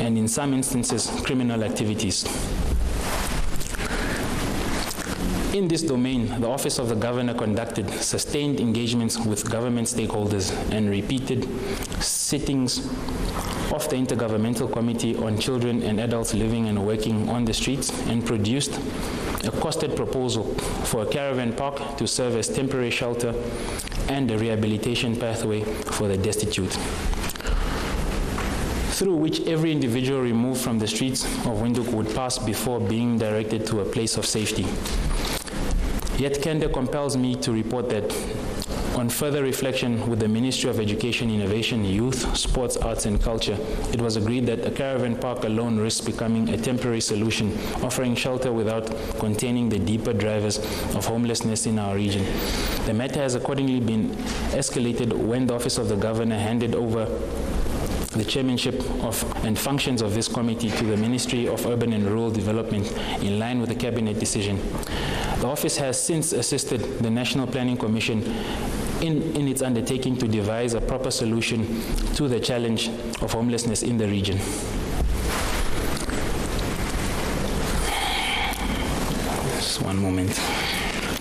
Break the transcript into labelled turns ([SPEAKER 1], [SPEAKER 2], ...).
[SPEAKER 1] and in some instances, criminal activities. In this domain, the Office of the Governor conducted sustained engagements with government stakeholders and repeated sittings of the Intergovernmental Committee on Children and Adults Living and Working on the Streets, and produced a costed proposal for a caravan park to serve as temporary shelter and a rehabilitation pathway for the destitute, through which every individual removed from the streets of Windhoek would pass before being directed to a place of safety. Yet Kende compels me to report that on further reflection with the Ministry of Education, Innovation, Youth, Sports, Arts and Culture, it was agreed that a caravan park alone risks becoming a temporary solution, offering shelter without containing the deeper drivers of homelessness in our region. The matter has accordingly been escalated when the Office of the Governor handed over the chairmanship of and functions of this committee to the Ministry of Urban and Rural Development in line with the Cabinet decision. The office has since assisted the National Planning Commission in its undertaking to devise a proper solution to the challenge of homelessness in the region. Just one moment.